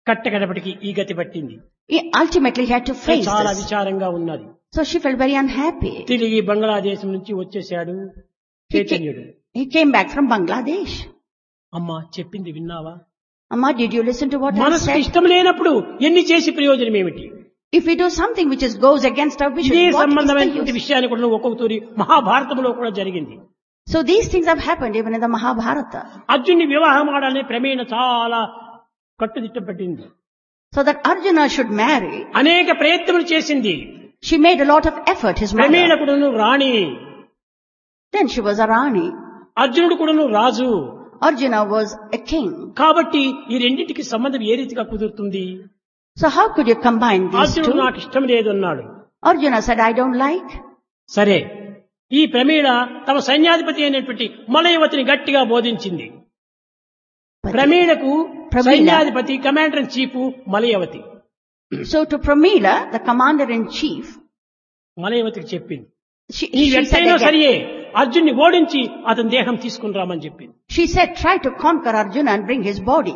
కట్టకడపటికి ఈ గతి పట్టింది. Ultimately, he had to face చాలా this. విచారంగా ఉన్నది. So she felt very unhappy. తిరిగి బంగ్లాదేశం నుంచి వచ్చేశాడు చైతన్యుడు. He came back from Bangladesh. అమ్మా చెప్పింది విన్నావా? Amma, did you listen to what I మనసుకు said? ఇష్టం లేనప్పుడు ఎన్ని చేసి ప్రయోజనం ఏమిటి? If we do something which goes against our vision, ఇదే what is the సంబంధమైనటువంటి use? విషయాన్ని కూడా ఒక్కొక్క తూరి మహాభారతంలో కూడా జరిగింది. So these things have happened even in the Mahabharata. అర్జున్ని వివాహం ఆడాలని ప్రమేణ చాలా కట్టుదిట్టం పట్టింది. So that Arjuna should marry, అనేక ప్రయత్నములు చేసింది. she made a lot of effort, his ప్రమేణ mother. కూడాను రాణి, Then she was a Rani. అర్జునుడు కూడాను రాజు. Arjuna was a king. కాబట్టి ఈ రెండింటికి సంబంధం ఏ రీతిగా కుదురుతుంది? So how could you combine these అర్జునుడు two? నాకు ఇష్టం లేదు అన్నాడు. Arjuna said, I don't like. సరే, ఈ ప్రమేణ తమ సైన్యాధిపతి అయినటువంటి మలయవతిని గట్టిగా బోధించింది. But ప్రమేణకు ప్రమీల. సైన్యాధిపతి commander in chief Malayavati. So to Pramila, the commander-in-chief, మలయవతికి చెప్పింది, she ఈ said ఎట్టయినా again, సరియే అర్జున్ని ఓడించి అతని దేహం తీసుకుని రామని చెప్పింది. she said, try to conquer Arjuna and bring his body.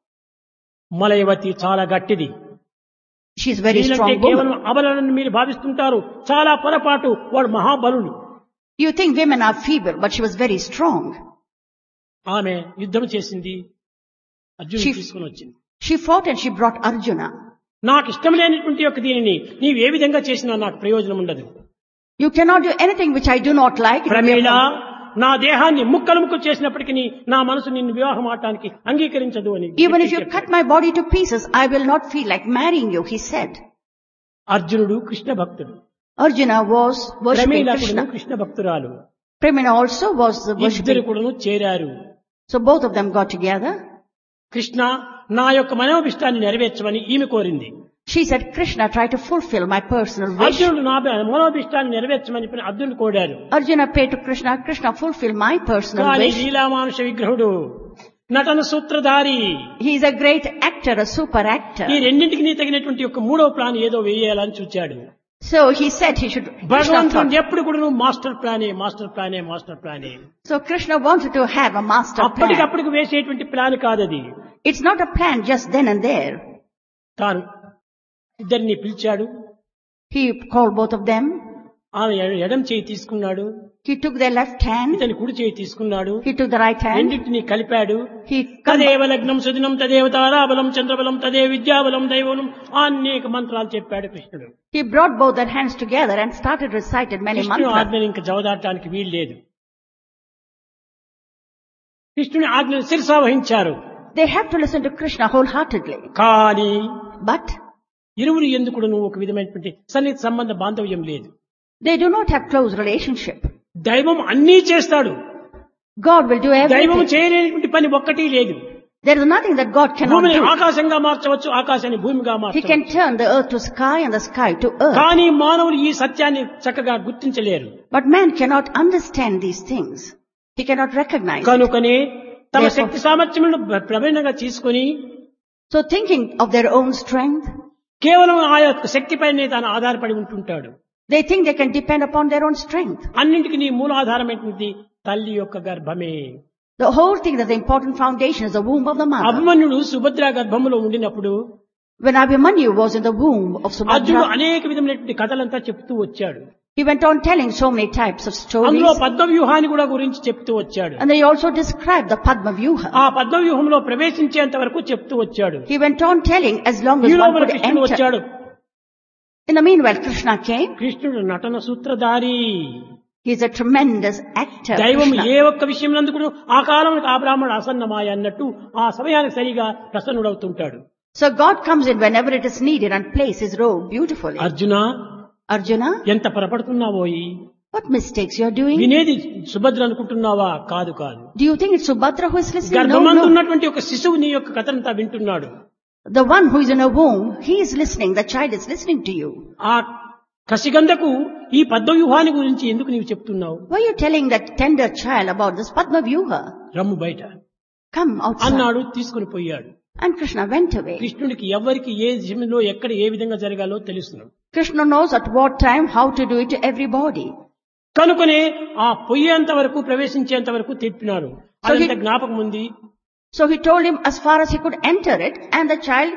Malayavati చాలా గట్టిది. She's very వీళ్ళంటే strong కేవలం woman. అబలని మీరు భావిస్తుంటారు. చాలా పొరపాటు. వాడు మహాబలుడు. You think women are feeble, but she was very strong. ఆమె యుద్ధం చేసింది, అర్జునుడు She- తీసుకుని వచ్చింది. She fought and she brought Arjuna. నాకు ఇష్టం లేనటువంటి యొక్క దీనిని నీవు ఏ విధంగా చేసినా నాకు ప్రయోజనం ఉండదు. You cannot do anything which I do not like. It will be Pramila, a- నా దేహాన్ని ముక్కలు ముక్కలు చేసినప్పటికీ నా మనసు నిన్ను వివాహం ఆడటానికి అంగీకరించదు అని Even if you చెప్పాడు. cut my body to pieces, I will not feel like marrying you, he said. అర్జునుడు కృష్ణ భక్తుడు, Arjuna was worshipping Pramila Krishna. Krishna భక్తురాలు. Pramila also was ఇద్దరు worshipping. కూడాను చేరారు. So both of them got together. Krishna నా యొక్క మనోభిష్టాన్ని నెరవేర్చమని ఈమె కోరింది. She said, Krishna, try to fulfill my personal wish. అర్జునుడు నా మనోభిష్టాన్ని నెరవేర్చమని అర్జునుడు కోరారు. Arjuna prayed to Krishna, Krishna, fulfill my personal కానీ wish. లీలామానుష విగ్రహుడు, నటన సూత్రధారి, He is a great actor, a super actor. ఈ రెండింటికి తగినటువంటి ఒక మూడో ప్లాన్ ఏదో వేయాలని చూచాడు. So he said he should. Krishna భగవంతుడు thought. ఎప్పుడు కూడా master ప్లానే master ప్లానే master ప్లానే. So Krishna wanted to have a master plan. అప్పటికప్పటికి వేసేటువంటి ప్లాన్ కాదది. It's not a plan just then and there. తాను ఇద్దరిని పిలిచాడు. He called both of them. ఆమె ఎడం చేయి తీసుకున్నాడు, He took their left hand. ఇతని కుడి చేయి తీసుకున్నాడు. He took the right hand. రెండింటిని కలిపాడు. He తదేవ లగ్నం సుదినం తదేవ తారాబలం చంద్రబలం తదే విద్యాబలం దైవబలం అనేక మంత్రాలు చెప్పాడు కృష్ణుడు. He brought both their hands together and started recited many కృష్ణుని mantras. ఆజ్ఞని ఇంకా జవదాటానికి వీలు లేదు. కృష్ణుని ఆజ్ఞను శిరసా వహించారు. They have to listen to Krishna wholeheartedly. కానీ But ఇరువురు ఎందుకు ఒక విధమైనటువంటి సన్నిహిత సంబంధ బాంధవ్యం లేదు. they do not have close relationship. దైవం అన్నీ చేస్తాడు. God will do దైవం everything. చేయలేనటువంటి పని ఒక్కటి లేదు. There is nothing that God cannot భూమిని do. ఆకాశంగా మార్చవచ్చు, ఆకాశాన్ని భూమిగా He మార్చవచ్చు. can turn the earth to sky and the sky to earth. కానీ మానవులు ఈ సత్యాన్ని చక్కగా గుర్తించలేరు. But man cannot understand these things. He cannot recognize it. కనుకనే తమ Therefore- శక్తి సామర్థ్యములను ప్రవీణంగా తీసుకొని So thinking of their own strength, కేవలం ఆ యొక్క శక్తిపైనే తాను ఆధారపడి ఉంటుంటాడు. they think they can depend upon their own strength. అన్నింటికి నీ మూలాధారమైనటువంటి తల్లి యొక్క గర్భమే. The whole thing, that the important foundation is the womb of the mother. అభిమన్యుడు సుభద్ర గర్భములో ఉండినప్పుడు When Abhimanyu was in the womb of అర్జునుడు Subhadra, అనేక విధమైనటువంటి కథలంతా చెప్తూ వచ్చాడు. he went on telling so many types of stories. అందులో పద్మవ్యూహాన్ని కూడా గురించి చెప్తూ వచ్చాడు. And they also described the Padma Vyuha. ఆ పద్మవ్యూహంలో ప్రవేశించేంత వరకు చెప్తూ వచ్చాడు. He went on telling as long ఈ as one లోపల could కృష్ణుడు enter. వచ్చాడు. In the meanwhile, Krishna came. కృష్ణుడు నటన సూత్రధారి. He is a tremendous actor. దైవం Krishna. ఏ ఒక్క విషయం నందుకు ఆ కాలానికి ఆ బ్రాహ్మణుడు అసన్నమాయ అన్నట్టు ఆ సమయానికి సరిగా ప్రసన్నుడవుతుంటాడు. So God comes in whenever it is needed and places his role beautifully. Arjuna, Arjuna, ఎంత పొరపడుతున్నావోయి? what mistakes you are doing? వినేది సుభద్ర అనుకుంటున్నావా? కాదు కాదు. Do you think it's Subhadra who is listening? No, గర్భమందు no. ఉన్నటువంటి ఒక శిశువు నీ యొక్క కథనంతా వింటున్నాడు. The one who is in a womb, he is listening. The child is listening to you. ఆ కసిగంధకు ఈ పద్మవ్యూహాన్ని గురించి ఎందుకు నీవు చెప్తున్నావు? Why are you telling that tender child about this Padma Vyuha? రమ్ము బయట Come outside. అన్నాడు. తీసుకుని పోయాడు. And Krishna went away. కృష్ణుడికి ఎవరికి ఏ విషయంలో ఎక్కడ ఏ విధంగా జరగాలో తెలుసును. Krishna knows at what time how to do it to everybody. కనుకనే ఆ పొయ్యేంత వరకు ప్రవేశించేంత వరకు తిప్పినారు. So అదంత జ్ఞాపకం ఉంది. So he told him as far as he could enter it, and the child